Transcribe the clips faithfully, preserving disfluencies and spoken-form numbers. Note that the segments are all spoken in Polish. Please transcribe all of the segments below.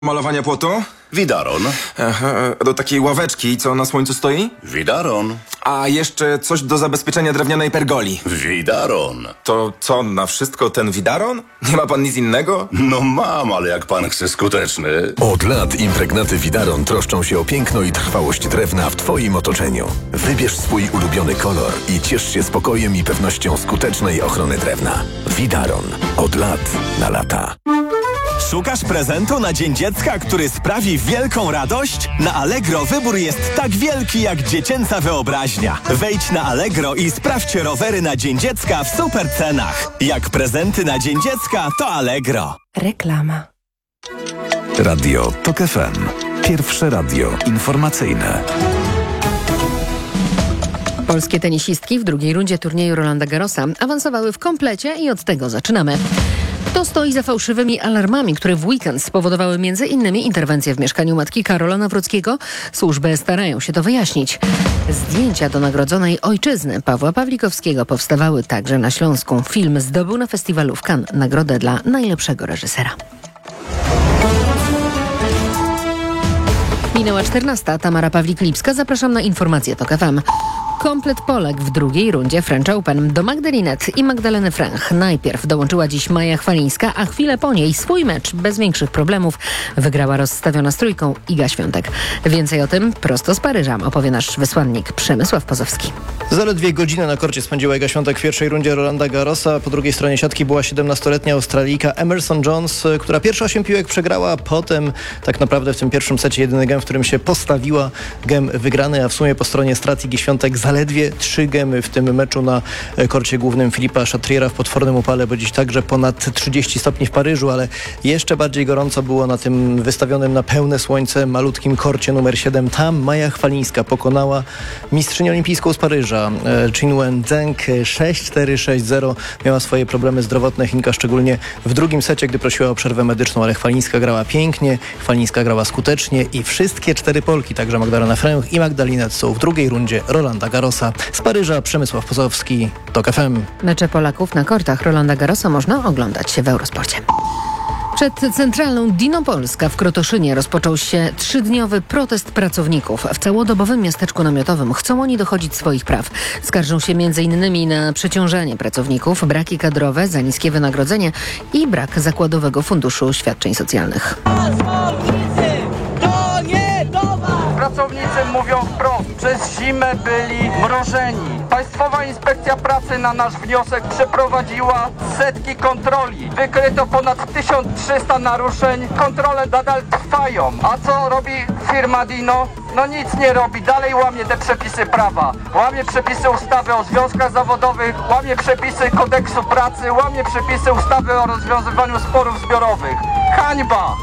Malowania płotu? Widaron. Aha, do takiej ławeczki, co na słońcu stoi? Widaron. A jeszcze coś do zabezpieczenia drewnianej pergoli. Widaron. To co, na wszystko ten widaron? Nie ma pan nic innego? No mam, ale jak pan chce skuteczny. Od lat impregnaty Widaron troszczą się o piękno i trwałość drewna w Twoim otoczeniu. Wybierz swój ulubiony kolor i ciesz się spokojem i pewnością skutecznej ochrony drewna. Widaron. Od lat na lata. Szukasz prezentu na Dzień Dziecka, który sprawi wielką radość? Na Allegro wybór jest tak wielki jak dziecięca wyobraźnia. Wejdź na Allegro i sprawdź rowery na Dzień Dziecka w super cenach. Jak prezenty na Dzień Dziecka, to Allegro. Reklama. Radio TOK F M. Pierwsze radio informacyjne. Polskie tenisistki w drugiej rundzie turnieju Rolanda Garrosa awansowały w komplecie i od tego zaczynamy. Kto stoi za fałszywymi alarmami, które w weekend spowodowały między innymi interwencję w mieszkaniu matki Karola Nawrockiego? Służby starają się to wyjaśnić. Zdjęcia do nagrodzonej ojczyzny Pawła Pawlikowskiego powstawały także na Śląsku. Film zdobył na festiwalu w Cannes nagrodę dla najlepszego reżysera. Minęła czternasta. Tamara Pawlik-Lipska. Zapraszam na informacje TOK F M. Komplet Polek w drugiej rundzie French Open. Do Magdalinet i Magdaleny Fręch najpierw dołączyła dziś Maja Chwalińska, a chwilę po niej swój mecz bez większych problemów wygrała rozstawiona z trójką Iga Świątek. Więcej o tym prosto z Paryża opowie nasz wysłannik Przemysław Pozowski. Zaledwie godzinę na korcie spędziła Iga Świątek w pierwszej rundzie Rolanda Garrosa. Po drugiej stronie siatki była siedemnastoletnia Australijka Emerson Jones, która pierwsze osiem piłek przegrała, potem tak naprawdę w tym pierwszym secie jedyny gem, w którym się postawiła, gem wygrany, a w sumie po stronie strat Igi Świątek zaledwie trzy gemy w tym meczu na korcie głównym Filipa Chatriera w potwornym upale, bo dziś także ponad trzydzieści stopni w Paryżu, ale jeszcze bardziej gorąco było na tym wystawionym na pełne słońce malutkim korcie numer siedem. Tam Maja Chwalińska pokonała mistrzynię olimpijską z Paryża Qinwen Zheng sześć cztery sześć zero. Miała swoje problemy zdrowotne Chinka, szczególnie w drugim secie, gdy prosiła o przerwę medyczną, ale Chwalińska grała pięknie, Chwalińska grała skutecznie i wszystkie cztery Polki, także Magdalena Fręch i Magdalinet, są w drugiej rundzie Rolanda Garrosa. Z Paryża Przemysław Pozowski, TOK F M. Mecze Polaków na kortach Rolanda Garrosa można oglądać w Eurosporcie. Przed centralną Dino Polska w Krotoszynie rozpoczął się trzydniowy protest pracowników. W całodobowym miasteczku namiotowym chcą oni dochodzić swoich praw. Skarżą się między innymi na przeciążanie pracowników, braki kadrowe, za niskie wynagrodzenie i brak zakładowego funduszu świadczeń socjalnych. Pracownicy mówią wprost, przez zimę byli mrożeni. Państwowa Inspekcja Pracy na nasz wniosek przeprowadziła setki kontroli. Wykryto ponad tysiąc trzysta naruszeń. Kontrole nadal trwają. A co robi firma Dino? No nic nie robi. Dalej łamie te przepisy prawa. Łamie przepisy ustawy o związkach zawodowych, łamie przepisy kodeksu pracy, łamie przepisy ustawy o rozwiązywaniu sporów zbiorowych. Hańba!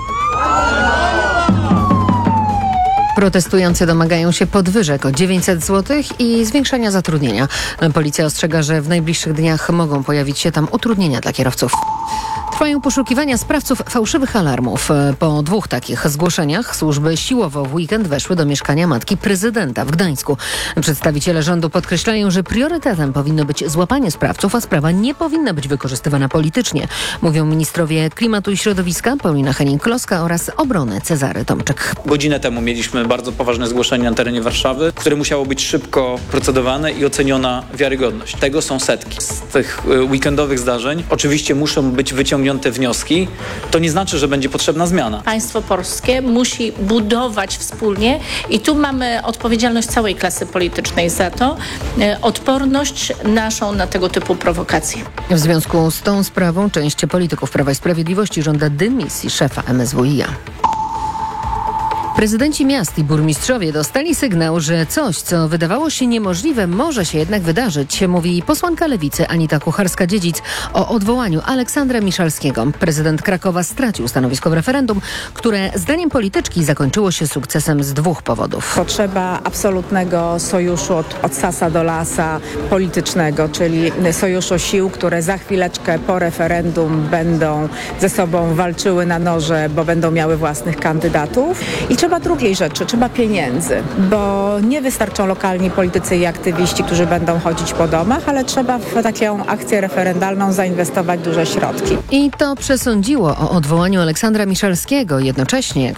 Protestujący domagają się podwyżek o dziewięćset złotych i zwiększenia zatrudnienia. Policja ostrzega, że w najbliższych dniach mogą pojawić się tam utrudnienia dla kierowców. Trwają poszukiwania sprawców fałszywych alarmów. Po dwóch takich zgłoszeniach służby siłowo w weekend weszły do mieszkania matki prezydenta w Gdańsku. Przedstawiciele rządu podkreślają, że priorytetem powinno być złapanie sprawców, a sprawa nie powinna być wykorzystywana politycznie. Mówią ministrowie klimatu i środowiska Paulina Henning-Kloska oraz obrony Cezary Tomczyk. Godzinę temu mieliśmy bardzo poważne zgłoszenie na terenie Warszawy, które musiało być szybko procedowane i oceniona wiarygodność. Tego są setki. Z tych weekendowych zdarzeń oczywiście muszą być wyciągnięte wnioski. To nie znaczy, że będzie potrzebna zmiana. Państwo polskie musi budować wspólnie i tu mamy odpowiedzialność całej klasy politycznej za to, odporność naszą na tego typu prowokacje. W związku z tą sprawą część polityków Prawa i Sprawiedliwości żąda dymisji szefa M S W i a. Prezydenci miast i burmistrzowie dostali sygnał, że coś, co wydawało się niemożliwe, może się jednak wydarzyć, mówi posłanka Lewicy Anita Kucharska-Dziedzic o odwołaniu Aleksandra Miszalskiego. Prezydent Krakowa stracił stanowisko w referendum, które zdaniem polityczki zakończyło się sukcesem z dwóch powodów. Potrzeba absolutnego sojuszu od, od sasa do lasa politycznego, czyli sojuszu sił, które za chwileczkę po referendum będą ze sobą walczyły na noże, bo będą miały własnych kandydatów. I trzeba Trzeba drugiej rzeczy, trzeba pieniędzy, bo nie wystarczą lokalni politycy i aktywiści, którzy będą chodzić po domach, ale trzeba w taką akcję referendalną zainwestować duże środki. I to przesądziło o odwołaniu Aleksandra Miszalskiego. Jednocześnie